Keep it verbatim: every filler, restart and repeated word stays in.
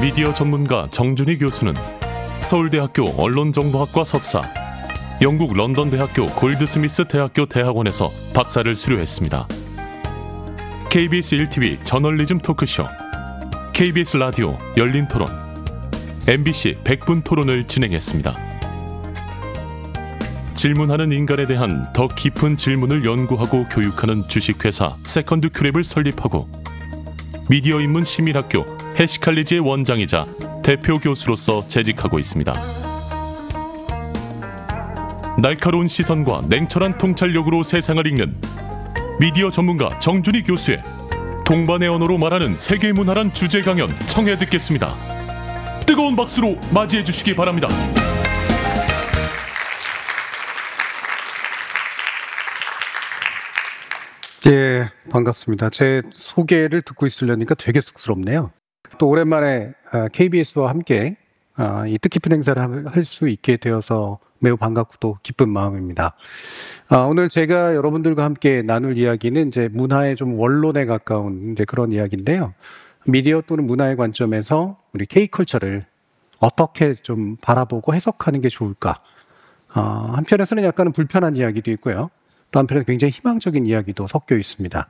미디어 전문가 정준희 교수는 서울대학교 언론정보학과 석사, 영국 런던대학교 골드스미스 대학교 대학원에서 박사를 수료했습니다. 케이비에스 일 티비 저널리즘 토크쇼, 케이비에스 라디오 열린 토론, 엠비씨 백분 토론을 진행했습니다. 질문하는 인간에 대한 더 깊은 질문을 연구하고 교육하는 주식회사 세컨드 큐랩을 설립하고 미디어 인문 시민학교 해시칼리지의 원장이자 대표 교수로서 재직하고 있습니다. 날카로운 시선과 냉철한 통찰력으로 세상을 읽는 미디어 전문가 정준희 교수의 동반의 언어로 말하는 세계문화란 주제 강연 청해 듣겠습니다. 뜨거운 박수로 맞이해 주시기 바랍니다. 예, 반갑습니다. 제 소개를 듣고 있으려니까 되게 쑥스럽네요. 또 오랜만에 케이비에스와 함께 이 뜻깊은 행사를 할 수 있게 되어서 매우 반갑고 또 기쁜 마음입니다. 오늘 제가 여러분들과 함께 나눌 이야기는 이제 문화의 좀 원론에 가까운 이제 그런 이야기인데요. 미디어 또는 문화의 관점에서 우리 K컬처를 어떻게 좀 바라보고 해석하는 게 좋을까? 한편에서는 약간은 불편한 이야기도 있고요. 또 한편에는 굉장히 희망적인 이야기도 섞여 있습니다.